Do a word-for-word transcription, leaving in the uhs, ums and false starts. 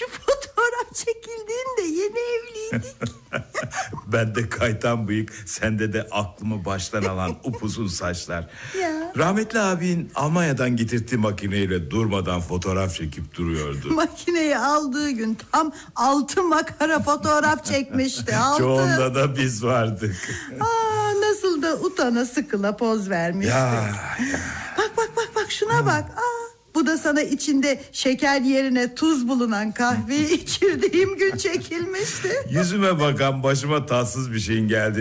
Şu fotoğraf çekildiğinde yeni evliydik. Ben de kaytan bıyık, sende de aklımı baştan alan upuzun saçlar. Ya. Rahmetli abin Almanya'dan getirdiği makineyle durmadan fotoğraf çekip duruyordu. Makineyi aldığı gün tam altı makara fotoğraf çekmişti. Altı. Çoğunda da biz vardık. Aa, nasıl da utana sıkıla poz vermişti. Ya, ya. Bak bak bak bak şuna bak. Aa, bu da sana içinde şeker yerine tuz bulunan kahveyi içirdiğim gün çekilmişti. Yüzüme bakan başıma tatsız bir şeyin geldiğini